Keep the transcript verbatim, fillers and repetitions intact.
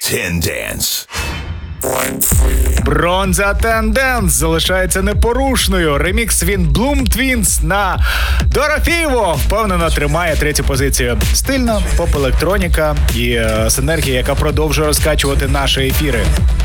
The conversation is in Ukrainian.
Tendance. Бронза Tendance залишається непорушною. Ремікс від Bloom Twins на Дорофєєво впевнено тримає третю позицію. Стильна поп-електроніка і е, синергія, яка продовжує розкачувати наші ефіри.